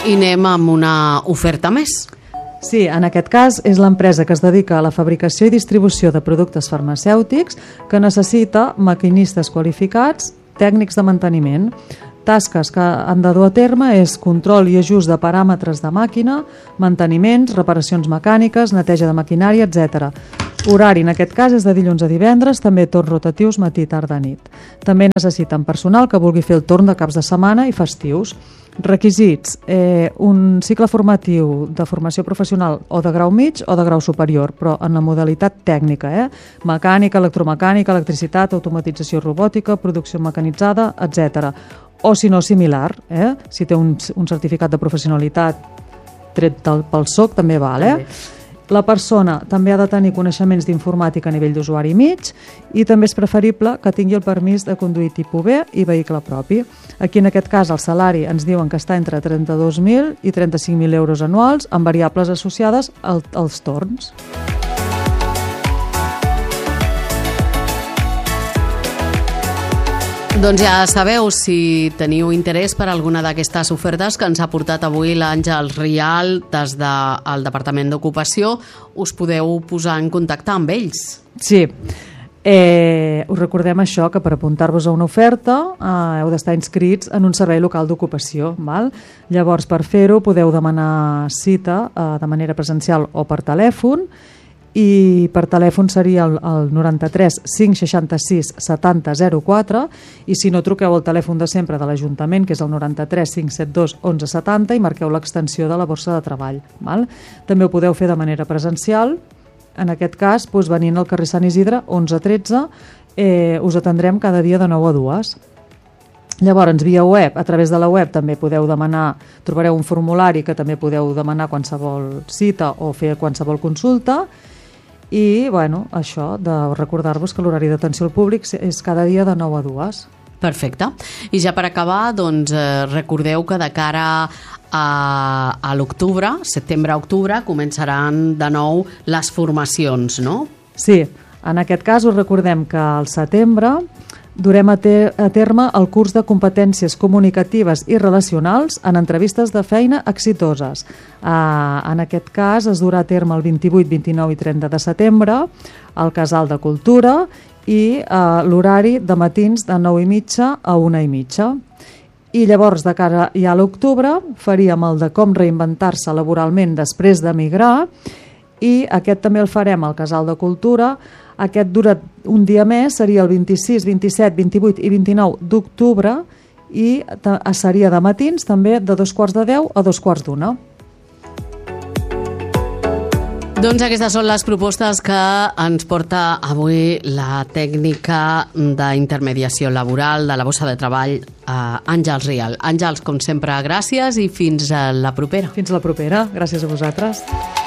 I anem amb una oferta més. Sí, en aquest cas és l'empresa que es dedica a la fabricació i distribució de productes farmacèutics que necessita maquinistes qualificats, tècnics de manteniment. Tasques que han de dur a terme és control i ajust de paràmetres de màquina, manteniments, reparacions mecàniques, neteja de maquinària, etc. Horari en aquest cas és de dilluns a divendres, també torns rotatius matí, tarda, nit. També necessiten personal que vulgui fer el torn de caps de setmana i festius. Requisits, un cicle formatiu de formació professional o de grau mig o de grau superior, però en la modalitat tècnica, mecànica, electromecànica, electricitat, automatització robòtica, producció mecanitzada, etc. O si no, similar, si té un certificat de professionalitat tret pel SOC també val. La persona també ha de tenir coneixements d'informàtica a nivell d'usuari mig i també és preferible que tingui el permís de conduir tipus B i vehicle propi. Aquí en aquest cas el salari ens diuen que està entre 32.000 i 35.000 euros anuals amb variables associades als torns. Doncs ja sabeu, si teniu interès per alguna d'aquestes ofertes que ens ha portat avui l'Àngels Rial des del Departament d'Ocupació, us podeu posar en contacte amb ells. Sí, us recordem això, que per apuntar-vos a una oferta heu d'estar inscrits en un servei local d'ocupació. Llavors, per fer-ho, podeu demanar cita de manera presencial o per telèfon, i per telèfon seria el 93 566 70 04 i si no, truqueu al telèfon de sempre de l'Ajuntament, que és el 93 572 11 70 i marqueu l'extensió de la borsa de treball. També ho podeu fer de manera presencial, en aquest cas venint al carrer Sant Isidre 11 13, us atendrem cada dia de 9 a 2. Llavors, via web, a través de la web també podeu demanar, trobareu un formulari que també podeu demanar qualsevol cita o fer qualsevol consulta. I, això, de recordar-vos que l'horari d'atenció al públic és cada dia de 9 a 2. Perfecte. I ja per acabar, doncs, recordeu que de cara a l'octubre, setembre-octubre, començaran de nou les formacions, no? Sí, en aquest cas us recordem que al setembre durem a terme el curs de competències comunicatives i relacionals en entrevistes de feina exitoses. En aquest cas es durà a terme el 28, 29 i 30 de setembre al Casal de Cultura i l'horari de matins de 9:30 a 1:30. I llavors, de cara ja a l'octubre, faríem el de com reinventar-se laboralment després d'emigrar i aquest també el farem al Casal de Cultura. Aquest dura un dia més, seria el 26, 27, 28 i 29 d'octubre i seria de matins també de 9:45 a 9:45. Doncs aquestes són les propostes que ens porta avui la tècnica d'intermediació laboral de la Borsa de Treball, Àngels Rial. Àngels, com sempre, gràcies i fins a la propera. Fins la propera. Gràcies a vosaltres.